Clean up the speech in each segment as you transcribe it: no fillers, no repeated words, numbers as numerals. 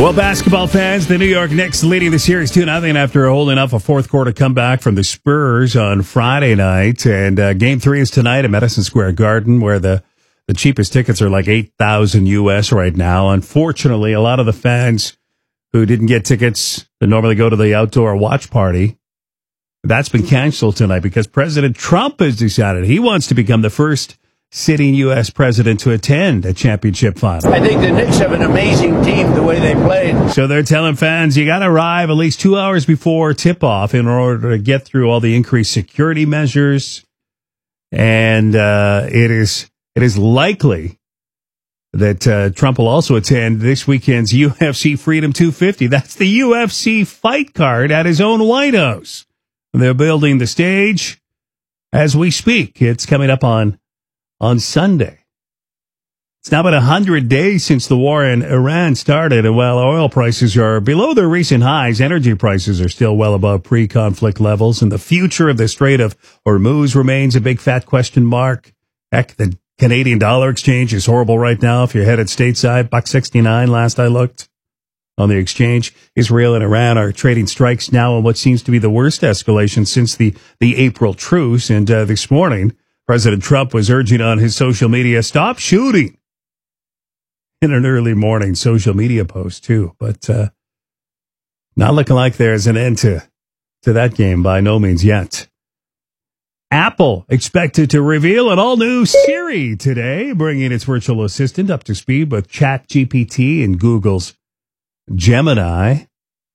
Well, basketball fans, the New York Knicks leading the series 2-0 after holding off a fourth quarter comeback from the Spurs on Friday night. And Game 3 is tonight at Madison Square Garden, where the cheapest tickets are like $8,000 US right now. Unfortunately, a lot of the fans who didn't get tickets that normally go to the outdoor watch party, that's been canceled tonight because President Trump has decided he wants to become the first sitting U.S. president to attend a championship final. I think the Knicks have an amazing team the way they played. So they're telling fans you got to arrive at least 2 hours before tip-off in order to get through all the increased security measures. And it is likely that Trump will also attend this weekend's UFC Freedom 250. That's the UFC fight card at his own White House. They're building the stage as we speak. It's coming up on Sunday. It's now been 100 days since the war in Iran started, and while oil prices are below their recent highs, energy prices are still well above pre-conflict levels, and the future of the Strait of Hormuz remains a big fat question mark. Heck, the Canadian dollar exchange is horrible right now. If you're headed stateside, $1.69 last I looked on the exchange. Israel and Iran are trading strikes now on what seems to be the worst escalation since the April truce, and this morning, President Trump was urging on his social media, stop shooting, in an early morning social media post, too. But not looking like there's an end to that game by no means yet. Apple expected to reveal an all-new Siri today, bringing its virtual assistant up to speed with ChatGPT and Google's Gemini.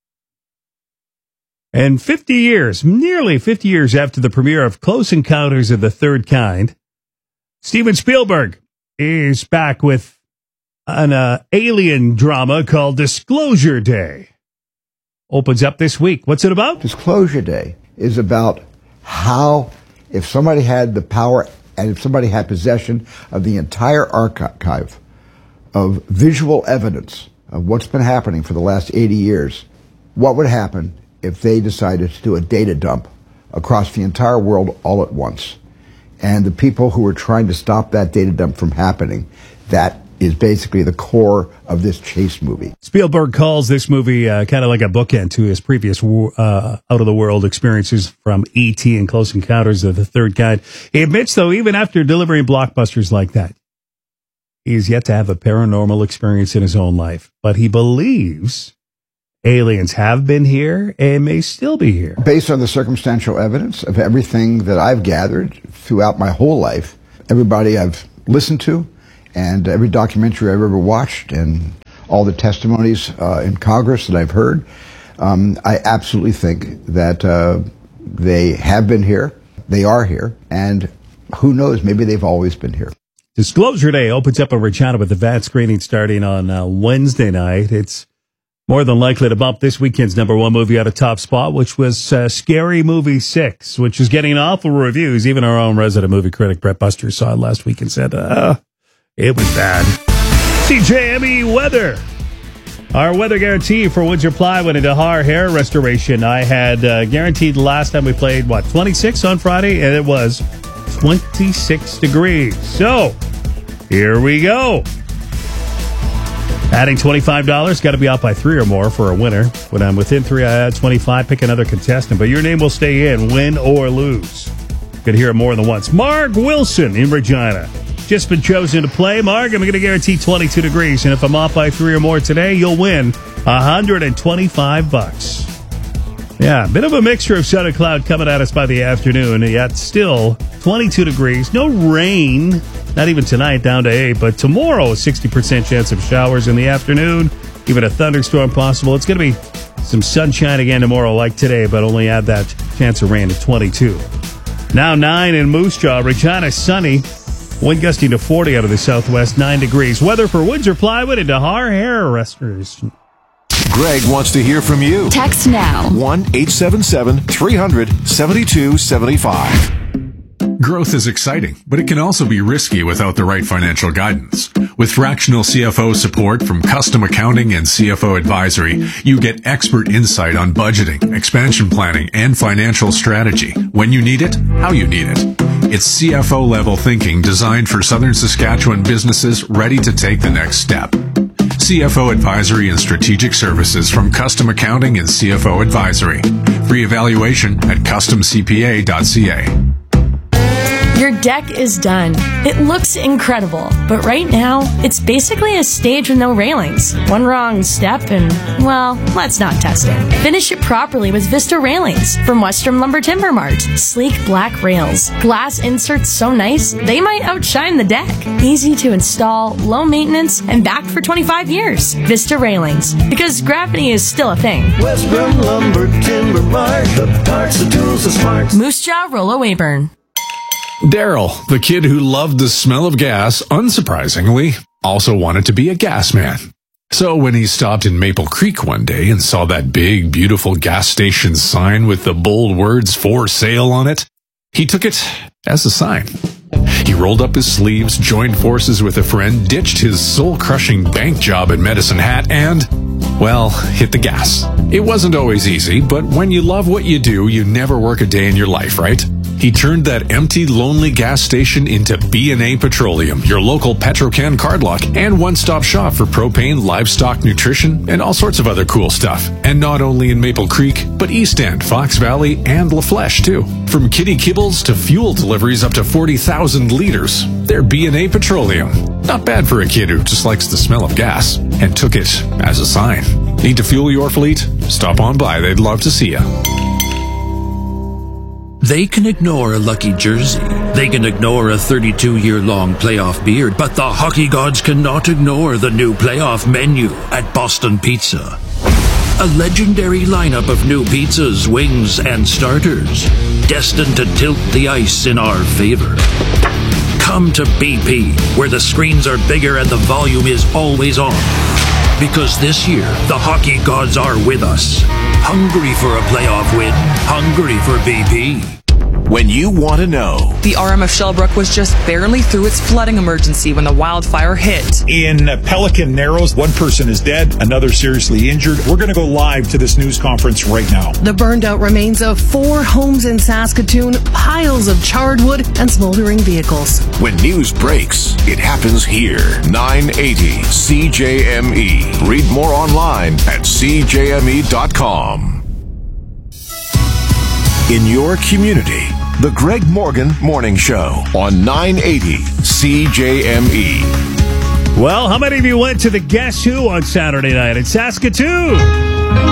And nearly 50 years after the premiere of Close Encounters of the Third Kind, Steven Spielberg is back with an alien drama called Disclosure Day. Opens up this week. What's it about? Disclosure Day is about how, if somebody had the power and if somebody had possession of the entire archive of visual evidence of what's been happening for the last 80 years, what would happen if they decided to do a data dump across the entire world all at once. And the people who are trying to stop that data dump from happening, that is basically the core of this chase movie. Spielberg calls this movie kind of like a bookend to his previous out-of-the-world experiences from E.T. and Close Encounters of the Third Kind. He admits, though, even after delivering blockbusters like that, he's yet to have a paranormal experience in his own life. But he believes aliens have been here and may still be here. Based on the circumstantial evidence of everything that I've gathered throughout my whole life, everybody I've listened to, and every documentary I've ever watched, and all the testimonies in Congress that I've heard, I absolutely think that they have been here, they are here, and who knows, maybe they've always been here. Disclosure Day opens up in Regina with advanced screening starting on Wednesday night. It's more than likely to bump this weekend's #1 movie out of top spot, which was Scary Movie 6, which is getting awful reviews. Even our own resident movie critic, Brett Buster, saw it last week and said, it was bad. CJME weather. Our weather guarantee for Windsor Plywood and Dahar Hair Restoration. I had guaranteed last time we played, 26 on Friday? And it was 26 degrees. So, here we go. Adding $25, got to be out by 3 or more for a winner. When I'm within 3, I add 25, pick another contestant. But your name will stay in, win or lose. Could hear it more than once. Mark Wilson in Regina. Just been chosen to play. Mark, I'm going to guarantee 22 degrees. And if I'm off by 3 or more today, you'll win $125. Yeah, a bit of a mixture of sun and cloud coming at us by the afternoon. Yet still 22 degrees. No rain. Not even tonight, down to 8. But tomorrow, a 60% chance of showers in the afternoon. Even a thunderstorm possible. It's going to be some sunshine again tomorrow like today, but only add that chance of rain to 22. Now 9 in Moose Jaw. Regina, sunny. Wind gusting to 40 out of the southwest, 9 degrees. Weather for Windsor Plywood and Dahar Hair Restoration. Greg wants to hear from you. Text now. 1-877-300-7275. Growth is exciting, but it can also be risky without the right financial guidance. With fractional CFO support from Custom Accounting and CFO Advisory, you get expert insight on budgeting, expansion planning, and financial strategy. When you need it, how you need it. It's CFO-level thinking designed for Southern Saskatchewan businesses ready to take the next step. CFO Advisory and Strategic Services from Custom Accounting and CFO Advisory. Free evaluation at customcpa.ca. Your deck is done. It looks incredible, but right now, it's basically a stage with no railings. One wrong step and, well, let's not test it. Finish it properly with Vista Railings from Western Lumber Timber Mart. Sleek black rails. Glass inserts so nice, they might outshine the deck. Easy to install, low maintenance, and backed for 25 years. Vista Railings, because gravity is still a thing. Western Lumber Timber Mart, the parts, the tools, the smarts. Moose Jaw Rollo Weyburn. Daryl, the kid who loved the smell of gas, unsurprisingly, also wanted to be a gas man. So when he stopped in Maple Creek one day and saw that big, beautiful gas station sign with the bold words "For Sale" on it, he took it as a sign. He rolled up his sleeves, joined forces with a friend, ditched his soul-crushing bank job at Medicine Hat, and, well, hit the gas. It wasn't always easy, but when you love what you do, you never work a day in your life, right? He turned that empty, lonely gas station into B&A Petroleum, your local Petrocan card lock and one-stop shop for propane, livestock nutrition, and all sorts of other cool stuff. And not only in Maple Creek, but East End, Fox Valley, and La Flèche, too. From kitty kibbles to fuel deliveries up to 40,000 liters, they're B&A Petroleum. Not bad for a kid who just likes the smell of gas, and took it as a sign. Need to fuel your fleet? Stop on by, they'd love to see you. They can ignore a lucky jersey. They can ignore a 32-year-long playoff beard, but the hockey gods cannot ignore the new playoff menu at Boston Pizza. A legendary lineup of new pizzas, wings, and starters, destined to tilt the ice in our favor. Come to BP, where the screens are bigger and the volume is always on. Because this year, the hockey gods are with us. Hungry for a playoff win. Hungry for BP. When you want to know. The RM of Shellbrook was just barely through its flooding emergency when the wildfire hit. In Pelican Narrows, one person is dead, another seriously injured. We're going to go live to this news conference right now. The burned out remains of 4 homes in Saskatoon, piles of charred wood, and smoldering vehicles. When news breaks, it happens here. 980 CJME. Read more online at CJME.com. In your community, The Greg Morgan Morning Show on 980 CJME. Well, how many of you went to the Guess Who on Saturday night in Saskatoon?